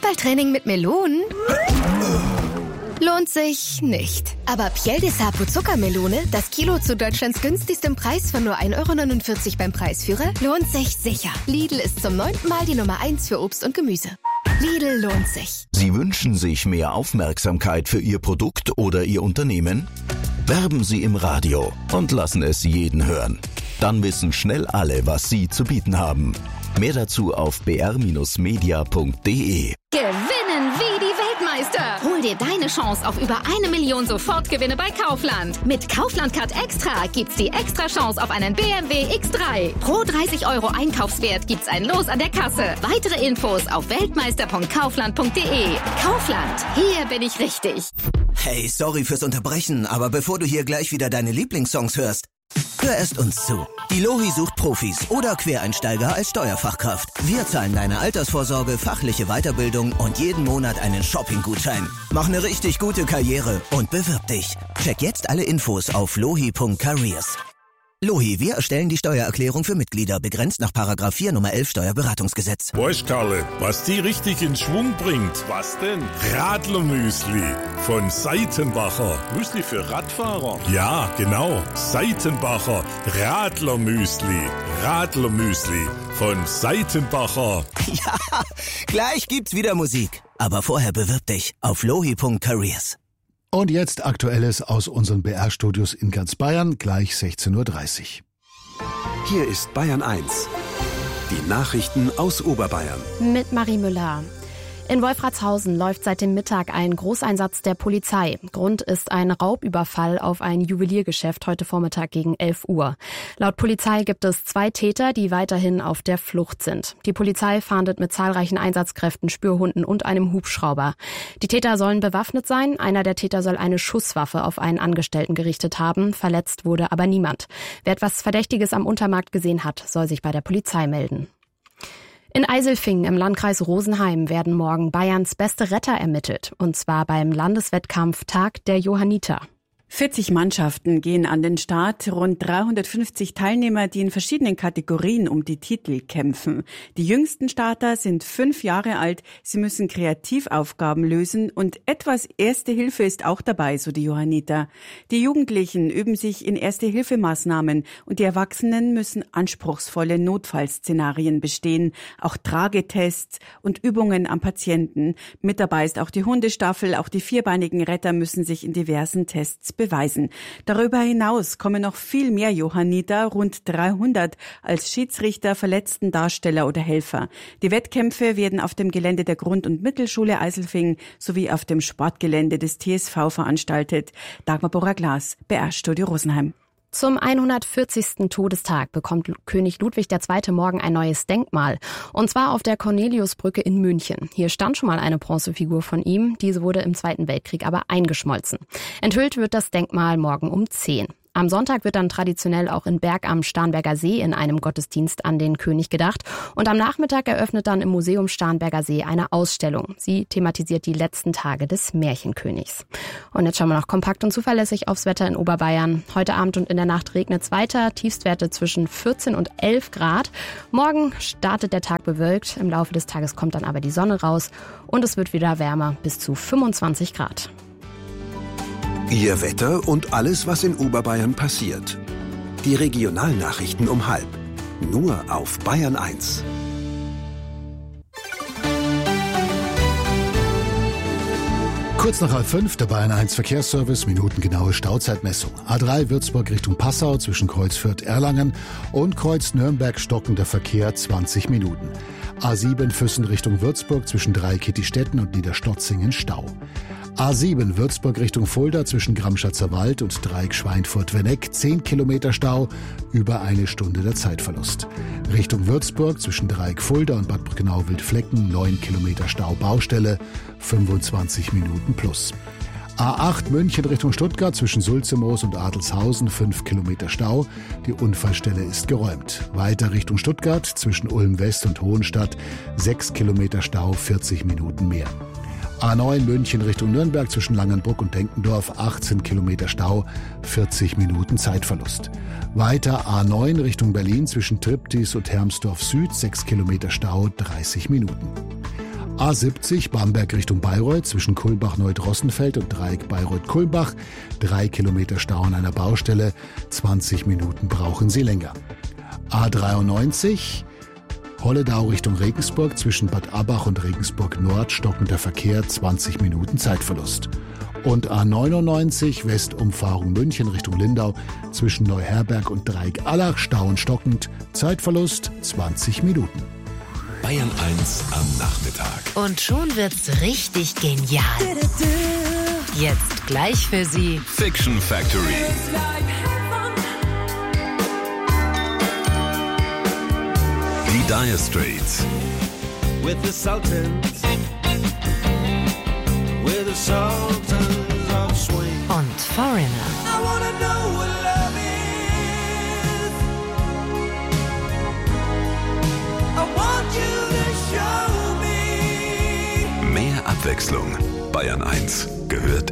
Fußballtraining mit Melonen? Lohnt sich nicht. Aber Piel de Sapo Zuckermelone, das Kilo zu Deutschlands günstigstem Preis von nur 1,49 € beim Preisführer, lohnt sich sicher. Lidl ist zum 9. Mal die Nummer 1 für Obst und Gemüse. Lidl lohnt sich. Sie wünschen sich mehr Aufmerksamkeit für Ihr Produkt oder Ihr Unternehmen? Werben Sie im Radio und lassen es jeden hören. Dann wissen schnell alle, was Sie zu bieten haben. Mehr dazu auf br-media.de. Gewinnen wie die Weltmeister! Hol dir deine Chance auf über 1 Million Sofortgewinne bei Kaufland. Mit Kaufland Card Extra gibt's die extra Chance auf einen BMW X3. Pro 30 € Einkaufswert gibt's ein Los an der Kasse. Weitere Infos auf weltmeister.kaufland.de. Kaufland, hier bin ich richtig. Hey, sorry fürs Unterbrechen, aber bevor du hier gleich wieder deine Lieblingssongs hörst, hör erst uns zu. Die Lohi sucht Profis oder Quereinsteiger als Steuerfachkraft. Wir zahlen deine Altersvorsorge, fachliche Weiterbildung und jeden Monat einen Shopping-Gutschein. Mach eine richtig gute Karriere und bewirb dich. Check jetzt alle Infos auf lohi.careers. Lohi, wir erstellen die Steuererklärung für Mitglieder, begrenzt nach § 4 Nummer 11 Steuerberatungsgesetz. Weißt, Karle, was die richtig in Schwung bringt? Was denn? Radlermüsli von Seitenbacher. Müsli für Radfahrer? Ja, genau. Seitenbacher Radlermüsli. Radlermüsli von Seitenbacher. Ja, gleich gibt's wieder Musik. Aber vorher bewirb dich auf lohi.careers. Und jetzt Aktuelles aus unseren BR-Studios in ganz Bayern, gleich 16:30 Uhr. Hier ist Bayern 1. Die Nachrichten aus Oberbayern. Mit Marie Müller. In Wolfratshausen läuft seit dem Mittag ein Großeinsatz der Polizei. Grund ist ein Raubüberfall auf ein Juweliergeschäft heute Vormittag gegen 11 Uhr. Laut Polizei gibt es 2 Täter, die weiterhin auf der Flucht sind. Die Polizei fahndet mit zahlreichen Einsatzkräften, Spürhunden und einem Hubschrauber. Die Täter sollen bewaffnet sein. Einer der Täter soll eine Schusswaffe auf einen Angestellten gerichtet haben. Verletzt wurde aber niemand. Wer etwas Verdächtiges am Untermarkt gesehen hat, soll sich bei der Polizei melden. In Eiselfingen im Landkreis Rosenheim werden morgen Bayerns beste Retter ermittelt, und zwar beim Landeswettkampf Tag der Johanniter. 40 Mannschaften gehen an den Start, rund 350 Teilnehmer, die in verschiedenen Kategorien um die Titel kämpfen. Die jüngsten Starter sind 5 Jahre alt, sie müssen Kreativaufgaben lösen und etwas Erste Hilfe ist auch dabei, so die Johanniter. Die Jugendlichen üben sich in Erste-Hilfe-Maßnahmen und die Erwachsenen müssen anspruchsvolle Notfallszenarien bestehen, auch Tragetests und Übungen am Patienten. Mit dabei ist auch die Hundestaffel, auch die vierbeinigen Retter müssen sich in diversen Tests beweisen. Darüber hinaus kommen noch viel mehr Johanniter, rund 300, als Schiedsrichter, Verletzten, Darsteller oder Helfer. Die Wettkämpfe werden auf dem Gelände der Grund- und Mittelschule Eiselfingen sowie auf dem Sportgelände des TSV veranstaltet. Dagmar Borrer-Glas, BR-Studio Rosenheim. Zum 140. Todestag bekommt König Ludwig II. Morgen ein neues Denkmal. Und zwar auf der Corneliusbrücke in München. Hier stand schon mal eine Bronzefigur von ihm. Diese wurde im Zweiten Weltkrieg aber eingeschmolzen. Enthüllt wird das Denkmal morgen um 10. Am Sonntag wird dann traditionell auch in Berg am Starnberger See in einem Gottesdienst an den König gedacht. Und am Nachmittag eröffnet dann im Museum Starnberger See eine Ausstellung. Sie thematisiert die letzten Tage des Märchenkönigs. Und jetzt schauen wir noch kompakt und zuverlässig aufs Wetter in Oberbayern. Heute Abend und in der Nacht regnet es weiter. Tiefstwerte zwischen 14 und 11 Grad. Morgen startet der Tag bewölkt. Im Laufe des Tages kommt dann aber die Sonne raus. Und es wird wieder wärmer, bis zu 25 Grad. Ihr Wetter und alles, was in Oberbayern passiert. Die Regionalnachrichten um 12:30. Nur auf Bayern 1. Kurz nach 4:30 der Bayern 1 Verkehrsservice, minutengenaue Stauzeitmessung. A3 Würzburg Richtung Passau zwischen Kreuz Fürth-Erlangen und Kreuz Nürnberg stockender Verkehr 20 Minuten. A7 Füssen Richtung Würzburg zwischen Dreikittistetten und Niederstotzingen Stau. A7 Würzburg Richtung Fulda zwischen Gramschatzer Wald und Dreieck Schweinfurt-Wenneck 10 Kilometer Stau, über 1 Stunde der Zeitverlust. Richtung Würzburg zwischen Dreieck Fulda und Bad Brückenau-Wildflecken 9 Kilometer Stau, Baustelle 25 Minuten plus. A8 München Richtung Stuttgart zwischen Sulzemoos und Adelshausen 5 Kilometer Stau. Die Unfallstelle ist geräumt. Weiter Richtung Stuttgart zwischen Ulm West und Hohenstadt 6 Kilometer Stau, 40 Minuten mehr. A9 München Richtung Nürnberg zwischen Langenbruck und Denkendorf 18 Kilometer Stau, 40 Minuten Zeitverlust. Weiter A9 Richtung Berlin zwischen Triptis und Hermsdorf Süd 6 Kilometer Stau, 30 Minuten. A70 Bamberg Richtung Bayreuth zwischen Kulmbach-Neudrossenfeld und Dreieck Bayreuth-Kulmbach. 3 Kilometer Stau an einer Baustelle. 20 Minuten brauchen Sie länger. A93 Holledau Richtung Regensburg zwischen Bad Abbach und Regensburg Nord. Stockender Verkehr, 20 Minuten Zeitverlust. Und A99 Westumfahrung München Richtung Lindau zwischen Neuherberg und Dreieck-Allach. Stau und stockend. Zeitverlust 20 Minuten. Bayern 1 am Nachmittag. Und schon wird's richtig genial. Jetzt gleich für Sie Fiction Factory. Die Dire Straits. With the Sultans. With the Sultans of Swing. Und Foreigner. I wanna know what love is. I want you to show me. Mehr Abwechslung. Bayern 1 gehört